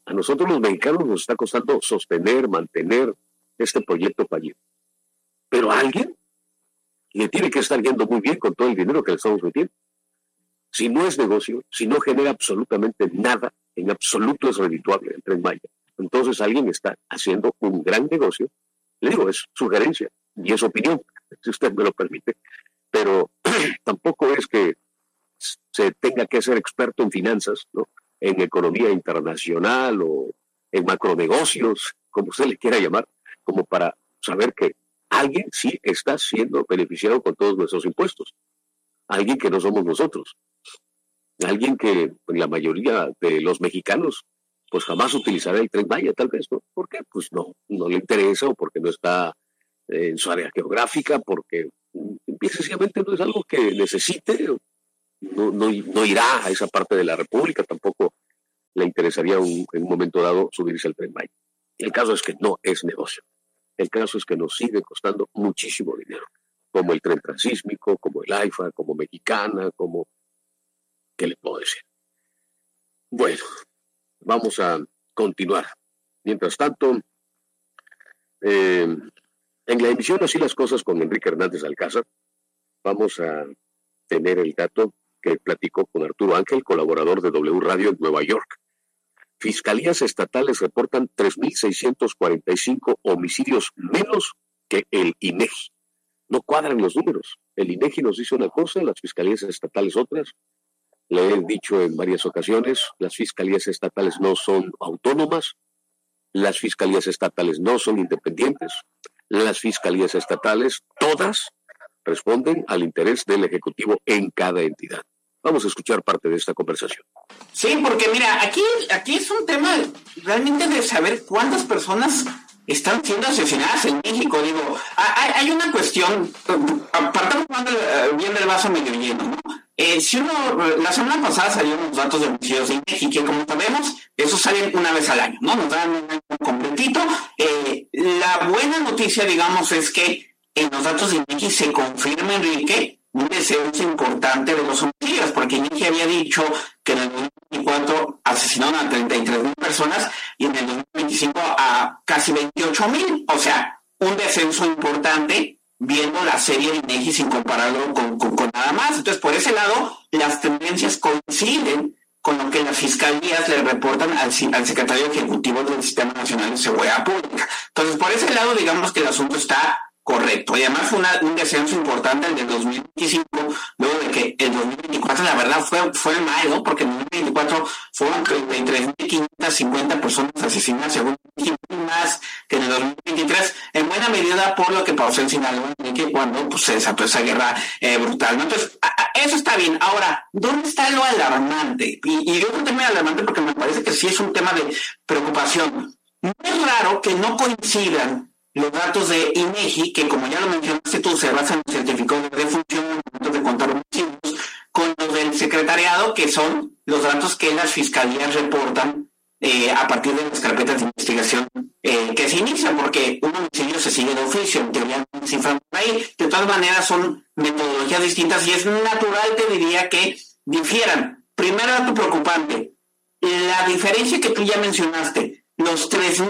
A nosotros los mexicanos nos está costando sostener, mantener este proyecto fallido. Pero a alguien le tiene que estar yendo muy bien con todo el dinero que le estamos metiendo. Si no es negocio, si no genera absolutamente nada, en absoluto es redituable el Tren Maya, entonces alguien está haciendo un gran negocio. Le digo, es sugerencia y es opinión, si usted me lo permite, pero tampoco es que se tenga que ser experto en finanzas, ¿no? En economía internacional o en macronegocios, como usted le quiera llamar, como para saber que alguien sí está siendo beneficiado con todos nuestros impuestos. Alguien que no somos nosotros. Alguien que la mayoría de los mexicanos pues jamás utilizará el Tren Maya, tal vez, ¿no? ¿Por qué? Pues no le interesa, o porque no está en su área geográfica, porque sencillamente no es algo que necesite, no irá a esa parte de la República, tampoco le interesaría en un momento dado subirse al Tren Maya. El caso es que no es negocio. El caso es que nos sigue costando muchísimo dinero, como el tren transísmico, como el AIFA, como Mexicana, como... ¿Qué le puedo decir? Bueno, vamos a continuar. Mientras tanto, en la emisión Así las Cosas con Enrique Hernández Alcázar, vamos a tener el dato que platicó con Arturo Ángel, colaborador de W Radio en Nueva York. Fiscalías estatales reportan 3.645 homicidios menos que el INEGI. No cuadran los números. El INEGI nos dice una cosa, las fiscalías estatales otras. Le he dicho en varias ocasiones, las fiscalías estatales no son autónomas, las fiscalías estatales no son independientes, las fiscalías estatales todas responden al interés del Ejecutivo en cada entidad. Vamos a escuchar parte de esta conversación. Sí, porque mira, aquí es un tema realmente de saber cuántas personas están siendo asesinadas en México. Digo, hay una cuestión, partamos bien del vaso medio lleno, ¿no? La semana pasada salieron los datos de homicidios de INEGI, que como sabemos, esos salen una vez al año, ¿no? Nos dan un año completito. La buena noticia, digamos, es que en los datos de INEGI se confirma, Enrique, un descenso importante de los homicidios, porque INEGI había dicho que en el 2024 asesinaron a 33,000 personas y en el 2025 a casi 28,000. O sea, un descenso importante viendo la serie de INEGI sin compararlo con nada más. Entonces, por ese lado, las tendencias coinciden con lo que las fiscalías le reportan al secretario ejecutivo del Sistema Nacional de Seguridad Pública. Entonces, por ese lado, digamos que el asunto está correcto. Y además fue un descenso importante el del 2025, luego de que el 2024, la verdad, fue malo, porque en el 2024 fueron 33.550 personas asesinadas, según más que en el 2023, en buena medida por lo que pasó en Sinaloa, cuando pues, se desató esa guerra brutal, ¿no? Entonces, eso está bien. Ahora, ¿dónde está lo alarmante? Y yo creo que es alarmante porque me parece que sí es un tema de preocupación. No es raro que no coincidan los datos de INEGI, que como ya lo mencionaste tú, se basan en certificados de defunción, de contar homicidios, con los del secretariado, que son los datos que las fiscalías reportan a partir de las carpetas de investigación que se inician, porque un homicidio se sigue de oficio, en teoría no cifran por ahí. De todas maneras son metodologías distintas y es natural, te diría, que difieran. Primer dato preocupante, la diferencia que tú ya mencionaste, los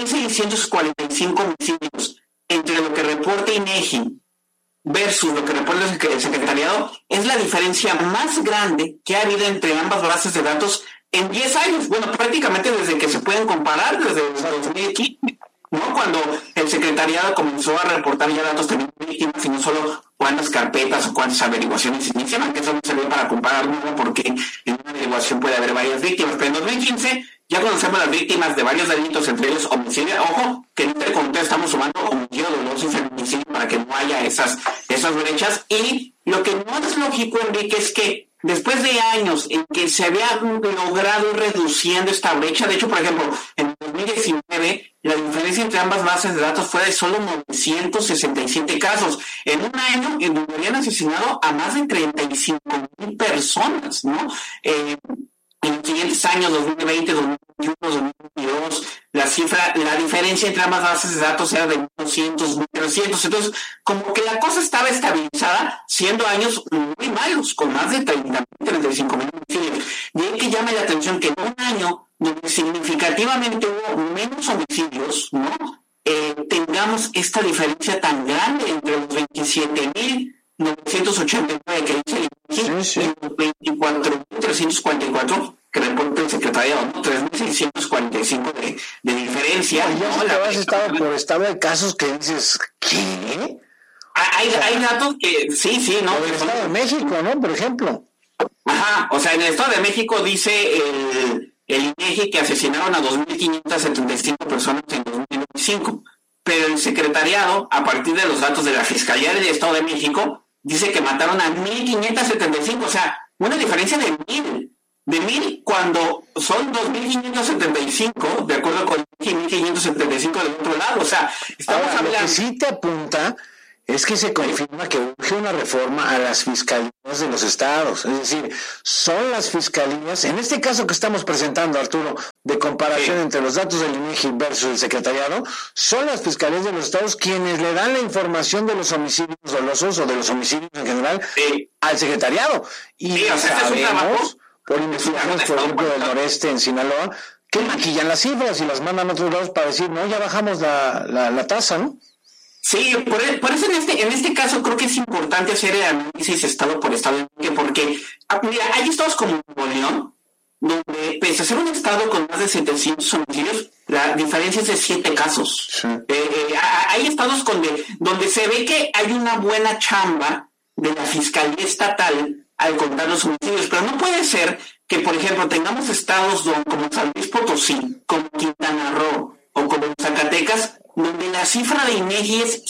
3.645 homicidios entre lo que reporta INEGI versus lo que reporta el secretariado es la diferencia más grande que ha habido entre ambas bases de datos en 10 años. Bueno, prácticamente desde que se pueden comparar, desde 2015, ¿no? Cuando el secretariado comenzó a reportar ya datos también de víctimas y no solo cuántas carpetas o cuántas averiguaciones se iniciaban, que eso no sirve para comparar nada porque en una averiguación puede haber varias víctimas, pero en 2015 ya conocemos las víctimas de varios delitos, entre ellos homicidio. Ojo, que en este contexto estamos sumando homicidio doloso y feminicidio para que no haya esas brechas. Y lo que no es lógico, Enrique, es que después de años en que se había logrado ir reduciendo esta brecha, de hecho, por ejemplo, en 2019, la diferencia entre ambas bases de datos fue de solo 967 casos, en un año en donde habían asesinado a más de 35,000 personas, ¿no? En los siguientes años, 2020, 2021, 2022, la diferencia entre ambas bases de datos era de 200, 300. Entonces, como que la cosa estaba estabilizada, siendo años muy malos, con más de 35,000 homicidios. Y hay que llame la atención que en un año donde significativamente hubo menos homicidios, ¿no? Tengamos esta diferencia tan grande entre los 27.989 que dice el INEGI y los 24.344 que reporta el secretariado, ¿no? 3.645 de diferencia. Oye, ¿no? te has estado por estado de casos que dices, ¿qué? Hay datos que, sí, ¿no? En el Estado de México, ¿no? Por ejemplo. Ajá, o sea, en el Estado de México dice el INEGI que asesinaron a 2.575 personas en 2025, pero el secretariado, a partir de los datos de la Fiscalía del Estado de México, dice que mataron a 1.575, o sea, una diferencia de 1.000 cuando son 2.575, de acuerdo con el INEGI, 1.575 del otro lado, o sea, estamos hablando... Lo que sí te apunta es que se confirma que urge una reforma a las fiscalías de los estados. Es decir, son las fiscalías, en este caso que estamos presentando, Arturo, de comparación entre los datos del INEGI versus el secretariado, son las fiscalías de los estados quienes le dan la información de los homicidios dolosos o de los homicidios en general al secretariado. Y sabemos, por investigaciones, por ejemplo, del noreste en Sinaloa, que maquillan las cifras y las mandan a otros lados para decir, no, ya bajamos la tasa, ¿no? Sí, por eso en este caso creo que es importante hacer el análisis estado por estado, porque mira, hay estados como Nuevo León, donde pese a ser un estado con más de 700 homicidios, la diferencia es de 7 casos. Sí. Hay estados donde se ve que hay una buena chamba de la Fiscalía Estatal al contar los homicidios, pero no puede ser que, por ejemplo, tengamos estados como San Luis Potosí, como Quintana Roo o como Zacatecas, donde la cifra de INEGI es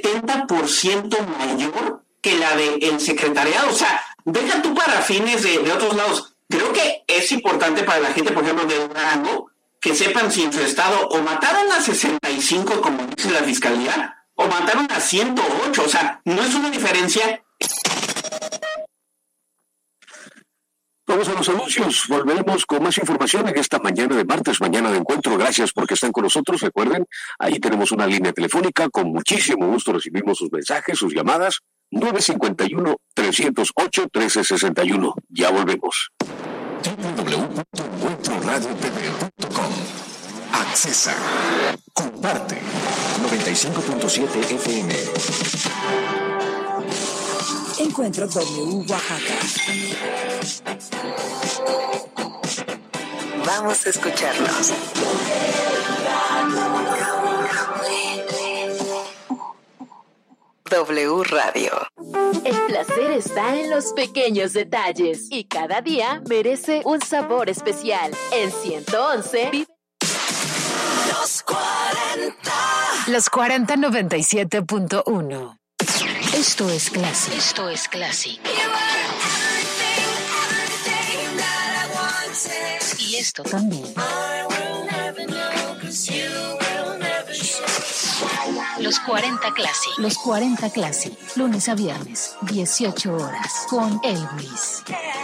70% mayor que la del secretariado. O sea, deja tú para fines de otros lados. Creo que es importante para la gente, por ejemplo, de Durango, que sepan si en su estado o mataron a 65, como dice la Fiscalía, o mataron a 108. O sea, no es una diferencia. Vamos a los anuncios, volveremos con más información en esta mañana de martes, mañana de encuentro. Gracias porque están con nosotros, recuerden, ahí tenemos una línea telefónica, con muchísimo gusto recibimos sus mensajes, sus llamadas, 951-308-1361. Ya volvemos. www.encuentroradiotv.com. Accesa, comparte, 95.7 FM. Encuentro W Oaxaca. Vamos a escucharnos. W Radio. El placer está en los pequeños detalles y cada día merece un sabor especial. En 111 vive Los 40 97.1. Esto es Classic. Esto es Classic. Y esto también. Los 40 Classic. Los 40 Classic. Lunes a viernes, 18 horas. Con Elvis.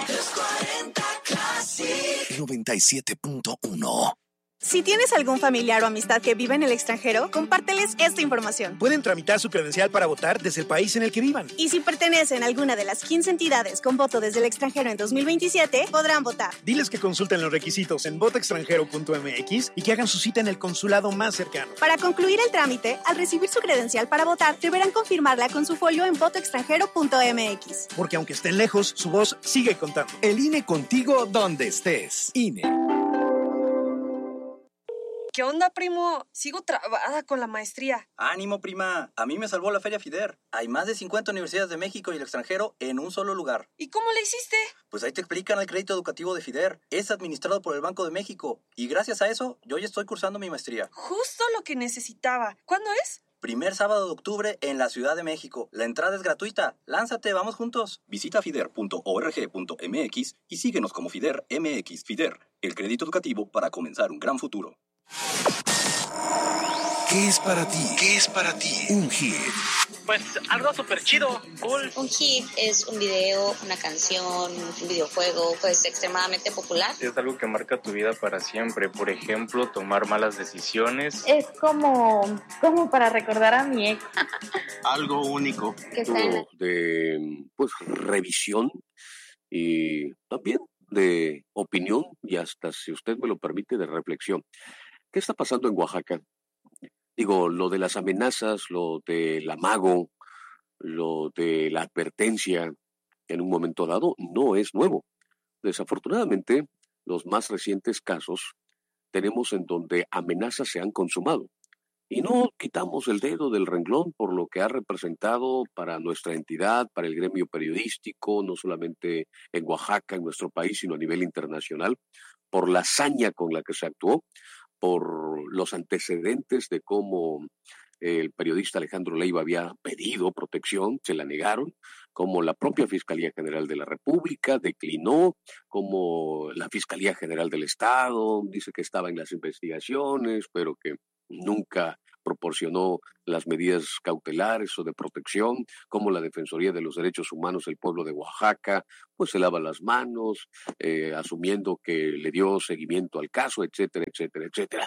97.1. Si tienes algún familiar o amistad que vive en el extranjero, compárteles esta información. Pueden tramitar su credencial para votar desde el país en el que vivan. Y si pertenecen a alguna de las 15 entidades con voto desde el extranjero en 2027, podrán votar. Diles que consulten los requisitos en votoextranjero.mx y que hagan su cita en el consulado más cercano. Para concluir el trámite, al recibir su credencial para votar, deberán confirmarla con su folio en votoextranjero.mx. Porque aunque estén lejos, su voz sigue contando. El INE contigo donde estés. INE. ¿Qué onda, primo? Sigo trabada con la maestría. Ánimo, prima. A mí me salvó la Feria FIDER. Hay más de 50 universidades de México y el extranjero en un solo lugar. ¿Y cómo le hiciste? Pues ahí te explican el crédito educativo de FIDER. Es administrado por el Banco de México. Y gracias a eso, yo ya estoy cursando mi maestría. Justo lo que necesitaba. ¿Cuándo es? Primer sábado de octubre en la Ciudad de México. La entrada es gratuita. Lánzate, vamos juntos. Visita fider.org.mx y síguenos como FIDER MX. FIDER, el crédito educativo para comenzar un gran futuro. ¿Qué es para ti? ¿Qué es para ti un hit? Pues algo súper chido, cool. Un hit es un video, una canción, un videojuego, pues extremadamente popular. Es algo que marca tu vida para siempre. Por ejemplo, tomar malas decisiones. Es como para recordar a mi ex. Algo único. Que está en de revisión y también de opinión y hasta, si usted me lo permite, de reflexión. ¿Qué está pasando en Oaxaca? Digo, lo de las amenazas, lo del amago, lo de la advertencia en un momento dado no es nuevo. Desafortunadamente, los más recientes casos tenemos en donde amenazas se han consumado. Y no quitamos el dedo del renglón por lo que ha representado para nuestra entidad, para el gremio periodístico, no solamente en Oaxaca, en nuestro país, sino a nivel internacional, por la hazaña con la que se actuó, por los antecedentes de cómo el periodista Alejandro Leiva había pedido protección, se la negaron, como la propia Fiscalía General de la República declinó, como la Fiscalía General del Estado dice que estaba en las investigaciones, pero que nunca proporcionó las medidas cautelares o de protección, como la Defensoría de los Derechos Humanos del pueblo de Oaxaca, pues se lava las manos, asumiendo que le dio seguimiento al caso, etcétera, etcétera, etcétera.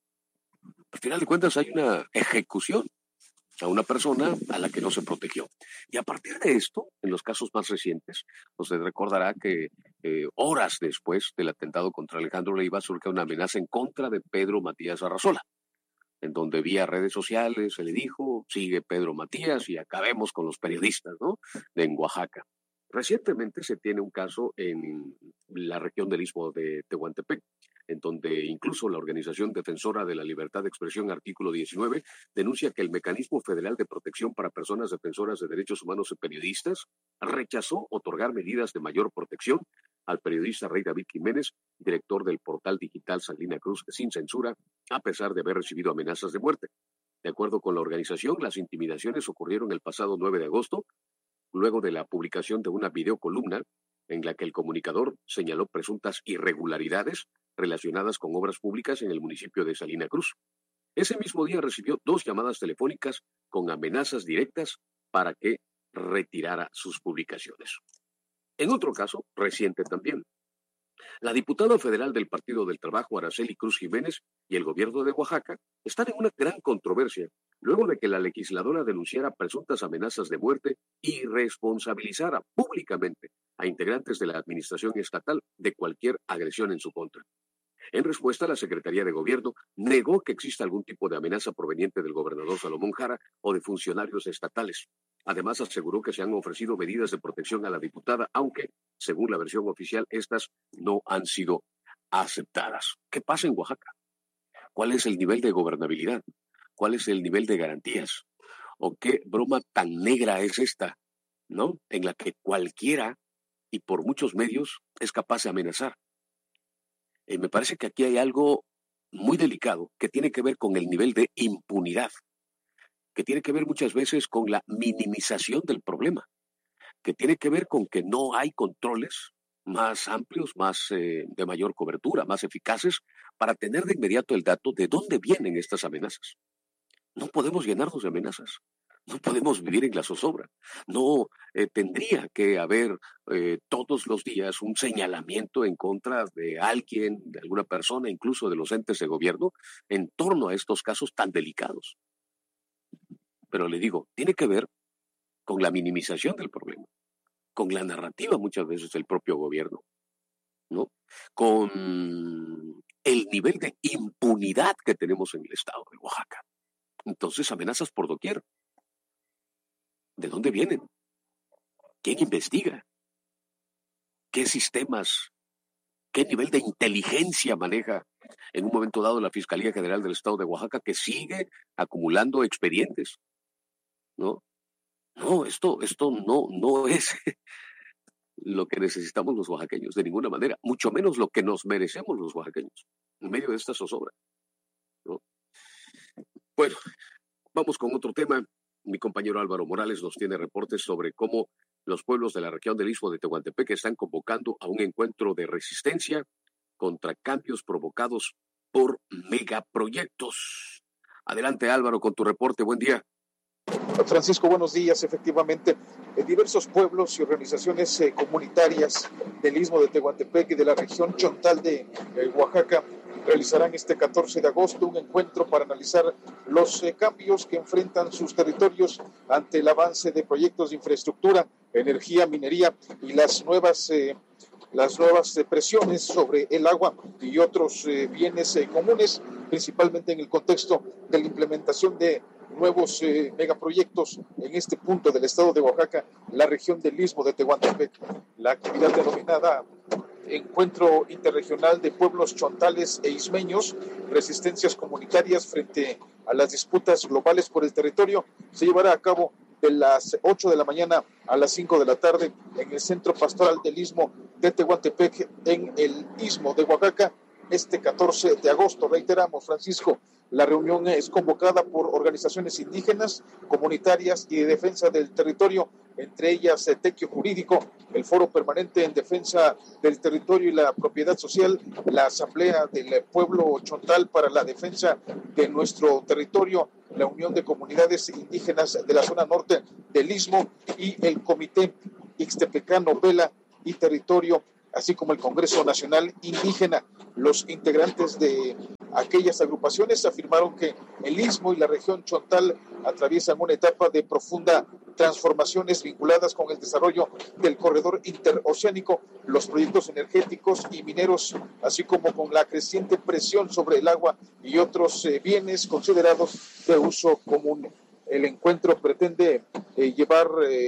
Al final de cuentas hay una ejecución a una persona a la que no se protegió. Y a partir de esto, en los casos más recientes, usted recordará que horas después del atentado contra Alejandro Leiva surge una amenaza en contra de Pedro Matías Arrazola, en donde vía redes sociales se le dijo, sigue Pedro Matías y acabemos con los periodistas, ¿no?, en Oaxaca. Recientemente se tiene un caso en la región del Istmo de Tehuantepec, en donde incluso la Organización Defensora de la Libertad de Expresión, artículo 19, denuncia que el Mecanismo Federal de Protección para Personas Defensoras de Derechos Humanos y Periodistas rechazó otorgar medidas de mayor protección al periodista Rey David Jiménez, director del portal digital Salina Cruz Sin Censura, a pesar de haber recibido amenazas de muerte. De acuerdo con la organización, las intimidaciones ocurrieron el pasado 9 de agosto, luego de la publicación de una videocolumna en la que el comunicador señaló presuntas irregularidades relacionadas con obras públicas en el municipio de Salina Cruz. Ese mismo día recibió 2 llamadas telefónicas con amenazas directas para que retirara sus publicaciones. En otro caso, reciente también, la diputada federal del Partido del Trabajo, Araceli Cruz Jiménez, y el gobierno de Oaxaca están en una gran controversia, luego de que la legisladora denunciara presuntas amenazas de muerte y responsabilizara públicamente a integrantes de la administración estatal de cualquier agresión en su contra. En respuesta, la Secretaría de Gobierno negó que exista algún tipo de amenaza proveniente del gobernador Salomón Jara o de funcionarios estatales. Además, aseguró que se han ofrecido medidas de protección a la diputada, aunque, según la versión oficial, estas no han sido aceptadas. ¿Qué pasa en Oaxaca? ¿Cuál es el nivel de gobernabilidad? ¿Cuál es el nivel de garantías? ¿O qué broma tan negra es esta, ¿no?, en la que cualquiera y por muchos medios es capaz de amenazar? Me parece que aquí hay algo muy delicado que tiene que ver con el nivel de impunidad, que tiene que ver muchas veces con la minimización del problema, que tiene que ver con que no hay controles más amplios, más de mayor cobertura, más eficaces, para tener de inmediato el dato de dónde vienen estas amenazas. No podemos llenarnos de amenazas. No podemos vivir en la zozobra. No tendría que haber todos los días un señalamiento en contra de alguien, de alguna persona, incluso de los entes de gobierno, en torno a estos casos tan delicados. Pero le digo, tiene que ver con la minimización del problema, con la narrativa muchas veces del propio gobierno, ¿no?, con el nivel de impunidad que tenemos en el estado de Oaxaca. Entonces, amenazas por doquier. ¿De dónde vienen? ¿Quién investiga? ¿Qué sistemas? ¿Qué nivel de inteligencia maneja en un momento dado la Fiscalía General del Estado de Oaxaca, que sigue acumulando expedientes? No, esto no es lo que necesitamos los oaxaqueños, de ninguna manera, mucho menos lo que nos merecemos los oaxaqueños, en medio de esta zozobra, ¿no? Bueno, vamos con otro tema. Mi compañero Álvaro Morales nos tiene reportes sobre cómo los pueblos de la región del Istmo de Tehuantepec están convocando a un encuentro de resistencia contra cambios provocados por megaproyectos. Adelante, Álvaro, con tu reporte. Buen día. Francisco, buenos días. Efectivamente, diversos pueblos y organizaciones comunitarias del Istmo de Tehuantepec y de la región Chontal de Oaxaca realizarán este 14 de agosto un encuentro para analizar los cambios que enfrentan sus territorios ante el avance de proyectos de infraestructura, energía, minería y las nuevas las nuevas presiones sobre el agua y otros bienes comunes, principalmente en el contexto de la implementación de nuevos megaproyectos en este punto del estado de Oaxaca, la región del Istmo de Tehuantepec. La actividad denominada Encuentro Interregional de Pueblos Chontales e Ismeños, Resistencias Comunitarias frente a las disputas globales por el territorio, se llevará a cabo de las 8 de la mañana a las 5 de la tarde en el Centro Pastoral del Istmo de Tehuantepec, en el Istmo de Oaxaca, este 14 de agosto. Reiteramos, Francisco, la reunión es convocada por organizaciones indígenas, comunitarias y de defensa del territorio, entre ellas Tequio Jurídico, el Foro Permanente en Defensa del Territorio y la Propiedad Social, la Asamblea del Pueblo Chontal para la Defensa de nuestro territorio, la Unión de Comunidades Indígenas de la Zona Norte del Istmo y el Comité Ixtepecano Vela y Territorio, así como el Congreso Nacional Indígena. Los integrantes de aquellas agrupaciones afirmaron que el Istmo y la región Chontal atraviesan una etapa de profunda transformaciones vinculadas con el desarrollo del corredor interoceánico, los proyectos energéticos y mineros, así como con la creciente presión sobre el agua y otros bienes considerados de uso común. El encuentro pretende llevar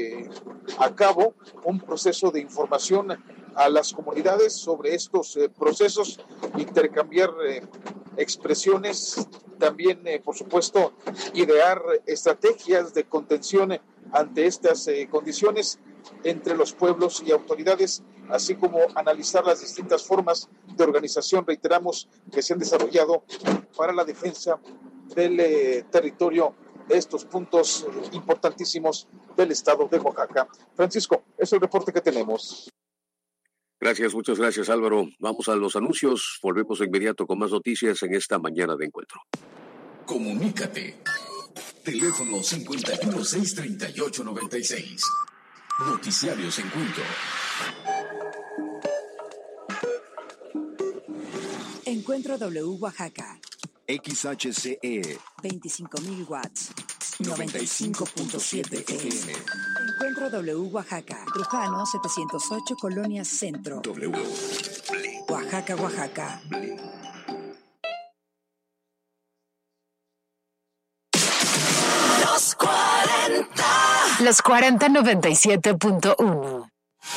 a cabo un proceso de información a las comunidades sobre estos procesos, intercambiar expresiones, también, por supuesto, idear estrategias de contención ante estas condiciones entre los pueblos y autoridades, así como analizar las distintas formas de organización, reiteramos, que se han desarrollado para la defensa del territorio de estos puntos importantísimos del estado de Oaxaca. Francisco, es el reporte que tenemos. Gracias, muchas gracias, Álvaro. Vamos a los anuncios. Volvemos de inmediato con más noticias en esta mañana de encuentro. Comunícate. Teléfono 5163896. Noticiarios Encuentro. Encuentro W Oaxaca. XHCE 25,000 watts. 95.7 FM. Encuentro W Oaxaca. Trujano 708, Colonia Centro. W. Oaxaca, Oaxaca. Los 40. Los 40 97.1.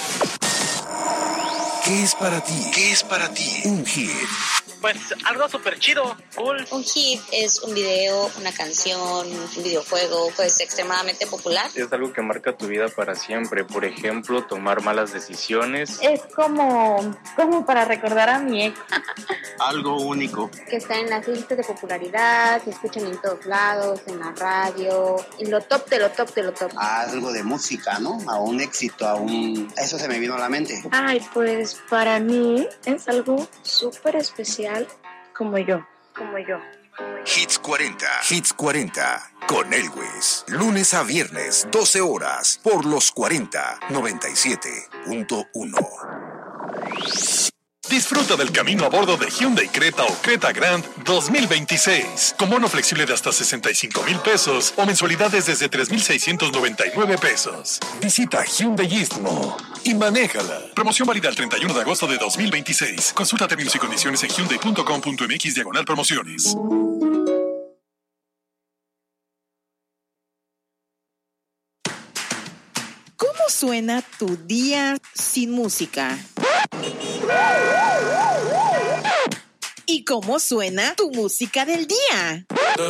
¿Qué es para ti? ¿Qué es para ti? Un hit. Pues algo súper chido, cool. Un hit es un video, una canción, un videojuego, pues extremadamente popular. Es algo que marca tu vida para siempre. Por ejemplo, tomar malas decisiones. Es como para recordar a mi ex. Algo único. Que está en las listas de popularidad, se escuchan en todos lados, en la radio, en lo top de lo top de lo top. Algo de música, ¿no? A un éxito, Eso se me vino a la mente. Ay, pues para mí es algo súper especial. Como yo. Hits 40. Hits 40. Con Elwes. Lunes a viernes, 12 horas. Por los 40. 97.1. Disfruta del camino a bordo de Hyundai Creta o Creta Grand 2026. Con bono flexible de hasta 65,000 pesos o mensualidades desde 3,699 pesos. Visita Hyundai Istmo y manéjala. Promoción válida el 31 de agosto de 2026. Consulta términos y condiciones en hyundai.com.mx/promociones. ¿Cómo suena tu día sin música? ¿Y cómo suena tu música del día?